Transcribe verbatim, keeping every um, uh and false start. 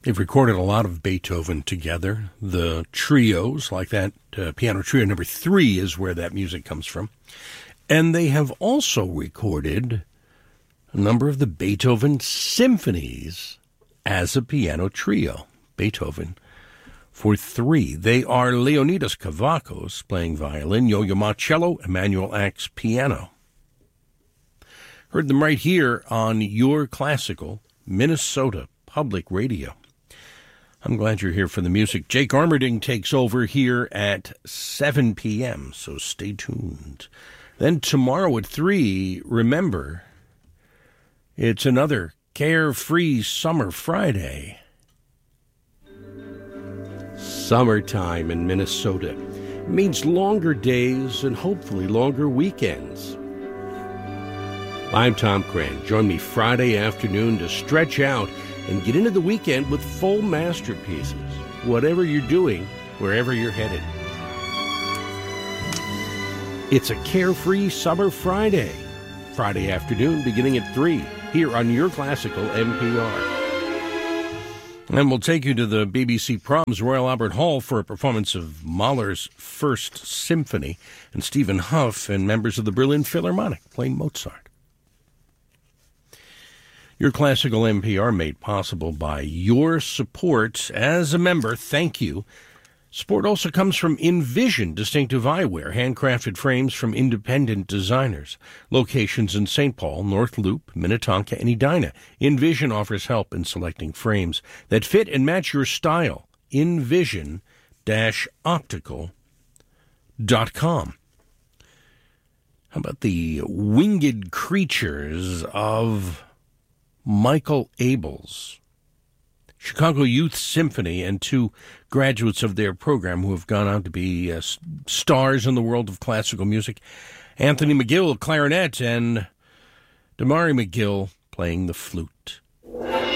They've recorded a lot of Beethoven together. The trios, like that uh, piano trio number three is where that music comes from. And they have also recorded a number of the Beethoven symphonies as a piano trio. Beethoven for three. They are Leonidas Kavakos playing violin, Yo-Yo Ma cello, Emanuel Axe piano. Heard them right here on Your Classical Minnesota Public Radio. I'm glad you're here for the music. Jake Armerding takes over here at seven p.m., so stay tuned. Then tomorrow at three, remember, it's another Carefree Summer Friday. Summertime in Minnesota means longer days and hopefully longer weekends. I'm Tom Cran. Join me Friday afternoon to stretch out and get into the weekend with full masterpieces. Whatever you're doing, wherever you're headed. It's a Carefree Summer Friday. Friday afternoon beginning at three here on Your Classical N P R. And we'll take you to the B B C Proms Royal Albert Hall for a performance of Mahler's First Symphony and Stephen Huff and members of the Berlin Philharmonic playing Mozart. Your Classical N P R made possible by your support as a member. Thank you. Support also comes from Envision Distinctive Eyewear, handcrafted frames from independent designers. Locations in Saint Paul, North Loop, Minnetonka, and Edina. Envision offers help in selecting frames that fit and match your style. envision dash optical dot com. How about the Winged Creatures of Michael Abels? Chicago Youth Symphony and two graduates of their program who have gone on to be uh, stars in the world of classical music. Anthony McGill, clarinet, and Damari McGill playing the flute.